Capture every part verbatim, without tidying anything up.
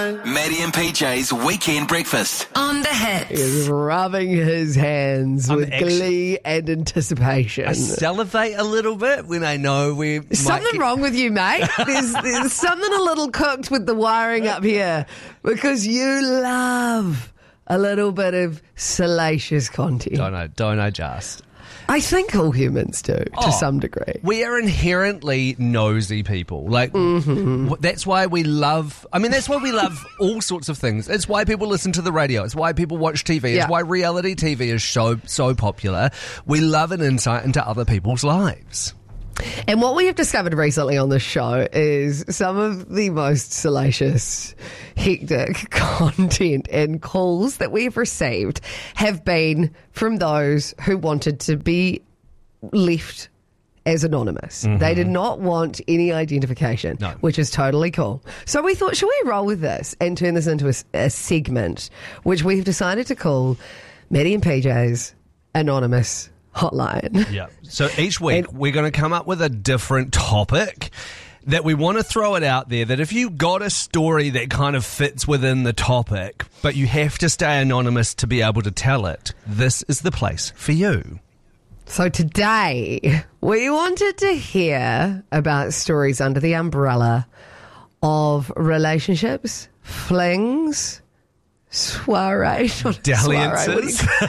Maddie and P J's Weekend Breakfast. On the Hits. He's rubbing his hands I'm with actually- glee and anticipation. I salivate a little bit when I know we might Something get- wrong with you, mate. There's, there's something a little cooked with the wiring up here because you love a little bit of salacious content. Don't I, don't I just? I think all humans do to Oh, some degree. We are inherently nosy people. Like, w- that's why we love, I mean, that's why we love all sorts of things. It's why people listen to the radio. It's why people watch T V. Yeah. It's why reality T V is so, so popular. We love an insight into other people's lives. And what we have discovered recently on this show is some of the most salacious, hectic content and calls that we have received have been from those who wanted to be left as anonymous. Mm-hmm. They did not want any identification, No. which is totally cool. So we thought, should we roll with this and turn this into a, a segment, which we've decided to call Maddie and P J's Anonymous Hotline. Yeah. So each week we're going to come up with a different topic that we want to throw it out there, that if you got a story that kind of fits within the topic, but you have to stay anonymous to be able to tell it, this is the place for you. So today, we wanted to hear about stories under the umbrella of relationships, flings, soiree, not Dalliances. soiree,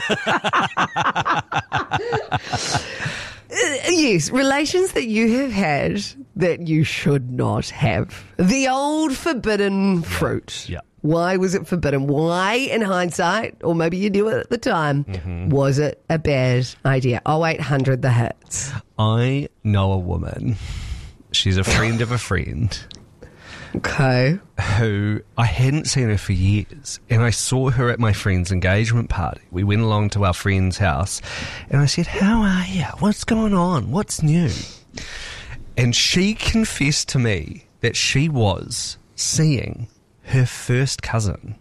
Uh, yes, relations that you have had that you should not have. The old forbidden fruit. Yeah. Why was it forbidden? Why, in hindsight, or maybe you knew it at the time, Mm-hmm. was it a bad idea? oh eight hundred the hits. I know a woman. She's a friend of a friend Okay. who I hadn't seen her for years, and I saw her at my friend's engagement party. We went along to our friend's house, and I said, "How are you? What's going on? What's new?" And she confessed to me that she was seeing her first cousin.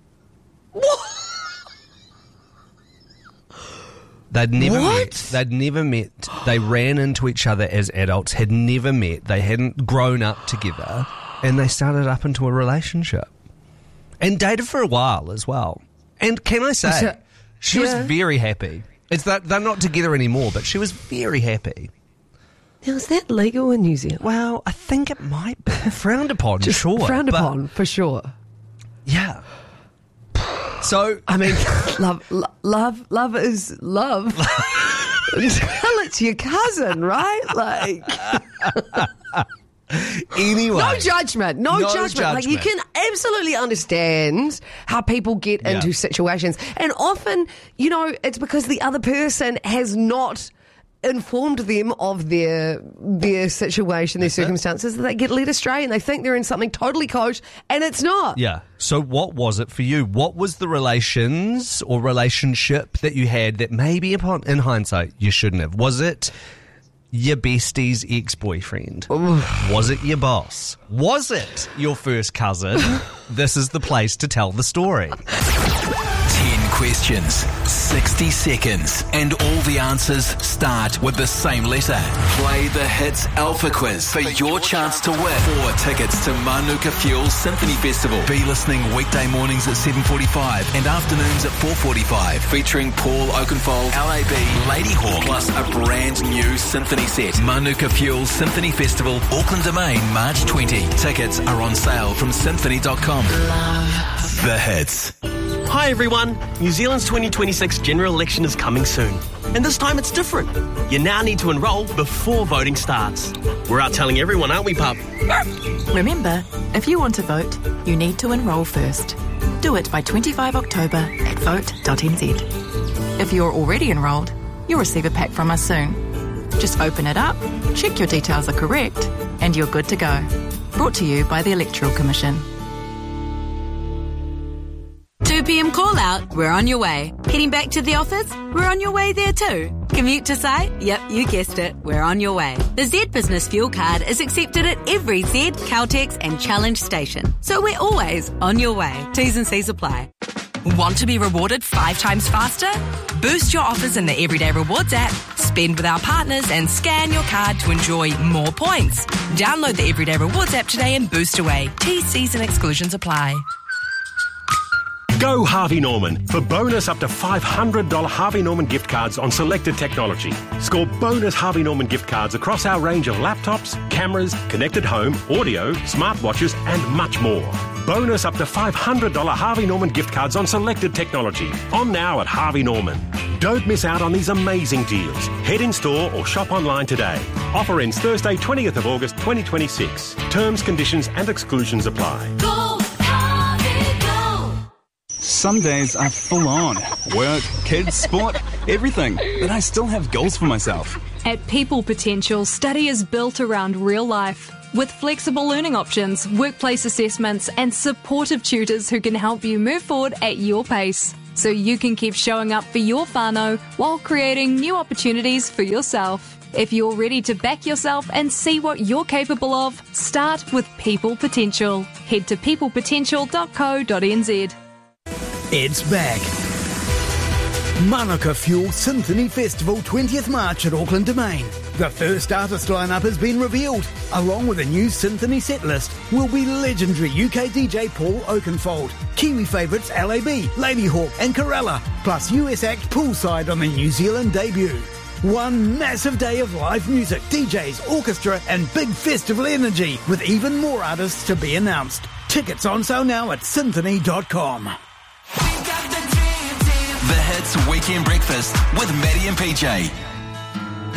They'd never What? met. They'd never met. They ran into each other as adults, had never met. They hadn't grown up together, and they started up into a relationship. And dated for a while as well. And can I say, So- she yeah. was very happy. It's that they're not together anymore, but she was very happy. Now, is that legal in New Zealand? Well, I think it might be. Frowned upon, Just sure. frowned but- upon, for sure. Yeah. So, I mean, love, lo- love, love is love. Well, it's your cousin, right? Like, anyway. no judgment, no, No judgment. Like, you judgment. can absolutely understand how people get Yeah. into situations, and often, you know, it's because the other person has not informed them of their their situation, their circumstances, that they get led astray and they think they're in something totally kosher, and it's not. Yeah. So what was it for you? What was the relations or relationship that you had that maybe upon in hindsight you shouldn't have? Was it your bestie's ex-boyfriend? Was it your boss? Was it your first cousin? This is the place to tell the story. ten questions, sixty seconds, and all the answers start with the same letter. Play the Hits Alpha Quiz for your chance to win four tickets to Manuka Fuel Symphony Festival. Be listening weekday mornings at seven forty-five and afternoons at four forty-five, featuring Paul Oakenfold, L A B, Lady Hawk, plus a brand new symphony set. Manuka Fuel Symphony Festival, Auckland Domain, March twentieth. Tickets are on sale from symphony dot com. The Hits. Hi everyone, New Zealand's twenty twenty-six general election is coming soon. And this time it's different. You now need to enrol before voting starts. We're out telling everyone, aren't we, pup? Remember, if you want to vote, you need to enrol first. Do it by twenty-fifth of October at vote dot n z. If you're already enrolled, you'll receive a pack from us soon. Just open it up, check your details are correct, and you're good to go. Brought to you by the Electoral Commission. two p.m. call out, we're on your way. Heading back to the office, we're on your way there too. Commute to site? Yep, you guessed it, we're on your way. The Z Business Fuel Card is accepted at every Z, Caltex and Challenge station. So we're always on your way. T's and C's apply. Want to be rewarded five times faster? Boost your offers in the Everyday Rewards app, spend with our partners and scan your card to enjoy more points. Download the Everyday Rewards app today and boost away. T's, C's and exclusions apply. Go Harvey Norman for bonus up to five hundred dollars Harvey Norman gift cards on selected technology. Score bonus Harvey Norman gift cards across our range of laptops, cameras, connected home, audio, smartwatches and much more. Bonus up to five hundred dollars Harvey Norman gift cards on selected technology. On now at Harvey Norman. Don't miss out on these amazing deals. Head in store or shop online today. Offer ends Thursday, twentieth of August twenty twenty-six. Terms, conditions and exclusions apply. Go, Harvey, go! Some days are full on. Work, kids, sport, everything. But I still have goals for myself. At People Potential, study is built around real life. With flexible learning options, workplace assessments and supportive tutors who can help you move forward at your pace. So you can keep showing up for your whānau while creating new opportunities for yourself. If you're ready to back yourself and see what you're capable of, start with People Potential. Head to people potential dot co dot n z. It's back. Manuka Fuel Symphony Festival twentieth March at Auckland Domain. The first artist lineup has been revealed. Along with a new symphony set list will be legendary U K D J Paul Oakenfold, Kiwi favourites L A B, Ladyhawke and Corella, plus U S act Poolside on the New Zealand debut. One massive day of live music, D Js, orchestra and big festival energy, with even more artists to be announced. Tickets on sale now at symphony dot com. The Hits Weekend Breakfast with Maddie and P J.